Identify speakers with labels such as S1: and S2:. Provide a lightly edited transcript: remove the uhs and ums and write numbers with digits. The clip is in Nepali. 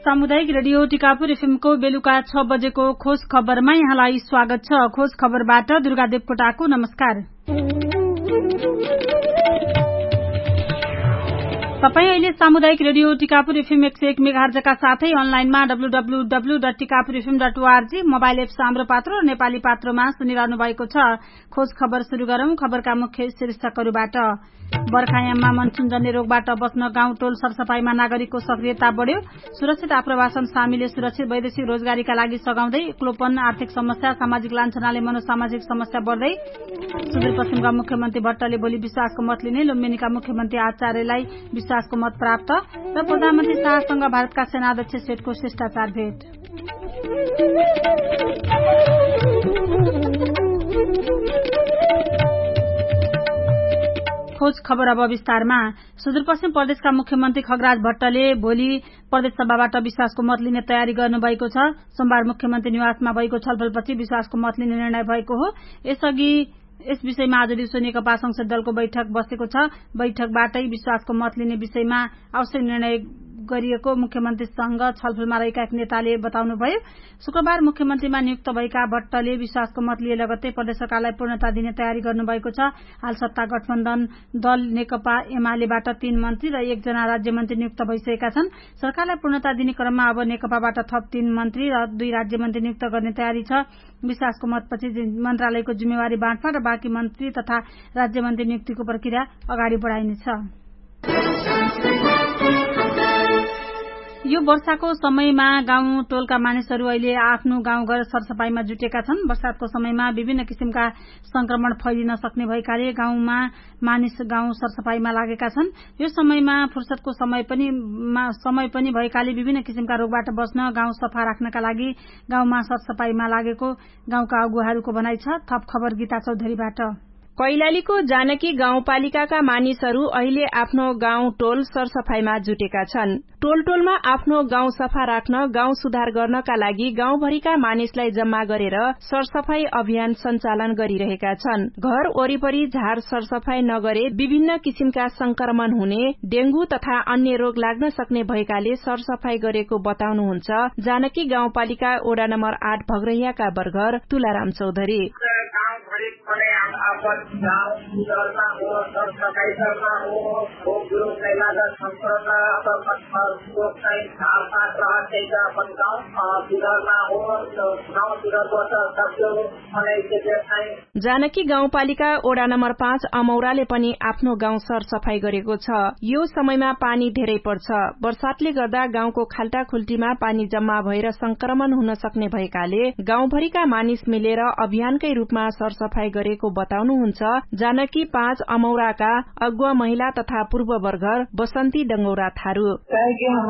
S1: सामुदायिक रेडियो टिकापुर एफएमको बेलुका 6 बजेको खोज खबरमा यहाँलाई स्वागत छ। खोज खबरबाट दुर्गा देवकोटाको नमस्कार। तपाई अहिले सामुदायिक रेडियो टिकापुर एफएम 101 मेगाहर्जका साथै अनलाइनमा www.tikapurfm.org मोबाइल एप साम्रो पात्रो र नेपाली पात्रोमा सुनिरहनु भएको छ। खोज खबर शुरू गरौं। खबरका मुख्य शीर्षकहरूबाट। बर्खायाममा मनसुनजन्य रोगबाट बच्न गाउँ टोल सरसफाईमा नागरिकको सक्रियता बढ्यो। सुरक्षित आप्रवासन सामीले सुरक्षित वैदेशिक रोजगारीका लागि सघाउँदै एक्लोपन, आर्थिक समस्या, सामाजिक लान्छनाले मनोसामाजिक समस्या बढ्दै। सुदूरपश्चिमका मुख्यमन्त्री भट्टले भोलि विश्वासको मत लिने। लुम्बिनीका मुख्यमन्त्री आचार्यलाई विश्वासको मत प्राप्त र प्रधानमन्त्री शाहसँग भारतका सेनाध्यक्ष सेठको शिष्टाचार भेट। खोज खबर अब विस्तारमा। सुदूरपश्चिम प्रदेशका मुख्यमन्त्री खगराज भट्टले भोलि प्रदेश सभाबाट विश्वासको मत लिने तयारी गर्नुभएको छ। सोमबार मुख्यमन्त्री निवासमा भएको छलफलपछि विश्वासको मत लिने निर्णय भएको हो। यसअघि यस विषयमा आज दिउँसो नेकपा संसद दलको बैठक बसेको छ। बैठकबाटै विश्वासको मत लिने विषयमा आवश्यक निर्णय गरिएको मुख्यमन्त्रीसँग छलफलमा रहेका एक नेताले बताउनुभयो। शुक्रबार मुख्यमन्त्रीमा नियुक्त भएका भट्टले विश्वासको मत लिए लगत्तै प्रदेश सरकारलाई पूर्णता दिने तयारी गर्नुभएको छ। हाल सत्ता गठबन्धन दल नेकपा एमालेबाट 3 मन्त्री र 1 जना राज्यमन्त्री नियुक्त भइसकेका छन्। सरकारलाई पूर्णता दिने क्रममा अब नेकपाबाट थप 3 मन्त्री र 2 राज्यमन्त्री नियुक्त गर्ने तयारी छ। विश्वासको मतपछि मन्त्रालयको जिम्मेवारी बाँडफाँड र बाँकी मन्त्री तथा राज्यमन्त्री नियुक्तिको प्रक्रिया अगाडि बढाइनेछ। यो वर्षाको समयमा गाउँ टोलका मानिसहरू अहिले आफ्नो गाउँघर सरसफाईमा जुटेका छन्। वर्षातको समयमा विभिन्न किसिमका संक्रमण फैलिन सक्ने भएकाले गाउँमा मानिस गाउँ सरसफाईमा लागेका छन्। यो समयमा फुर्सदको समय पनि भएकाले विभिन्न किसिमका रोगबाट बच्न गाउँ सफा राख्नका लागि गाउँमा सरसफाईमा लागेको गाउँका अगुवाहरूको भनाइ छ। थप खबर गीता चौधरीबाट।
S2: कैलालीको जानकी गाउँपालिकाका मानिसहरू अहिले आफ्नो गाउँ टोल सरसफाईमा जुटेका छन्। टोलमा आफ्नो गाउँ सफा राख्न, गाउँ सुधार गर्नका लागि गाउँभरिका मानिसलाई जम्मा गरेर सरसफाई अभियान सञ्चालन गरिरहेका छन्। घर वरिपरि झार सरसफाई नगरे विभिन्न किसिमका संक्रमण हुने, डेंगू तथा अन्य रोग लाग्न सक्ने भएकाले सरसफाई गरेको बताउनुहुन्छ जानकी गाउँपालिका वडा नम्बर 8 भगरैयाका बर्गर तुलाराम चौधरी। जानकी गाउँपालिका वडा नम्बर 5 अमौराले पनि आफ्नो गाउँ सरसफाई गरेको छ। यो समयमा पानी धेरै पर्छ। बर्सातले गर्दा गाउँको खाल्टा खुल्टीमा पानी जम्मा भएर संक्रमण हुन सक्ने भएकाले गाउँभरिका मानिस मिलेर अभियानकै रूपमा सरसफाई गरेको बताउनुहुन्छ जानकी 5 अमौराका अगुवा महिला तथा पूर्व बर्गर बसन्ती डंगौरा थारू।